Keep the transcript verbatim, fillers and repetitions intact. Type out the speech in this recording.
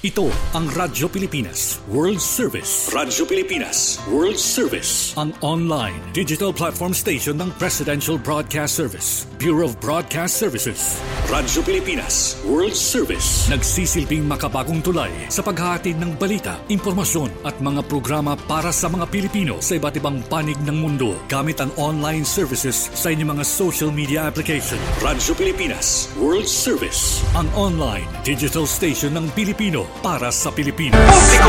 Ito ang Radyo Pilipinas World Service. Radyo Pilipinas World Service. Ang online digital platform station ng Presidential Broadcast Service, Bureau of Broadcast Services. Radyo Pilipinas World Service. Nagsisilbing makabagong tulay sa paghahatid ng balita, impormasyon at mga programa para sa mga Pilipino sa iba't ibang panig ng mundo gamit ang online services sa inyong mga social media application. Radyo Pilipinas World Service. Ang online digital station ng Pilipino para sa Pilipino. Musiko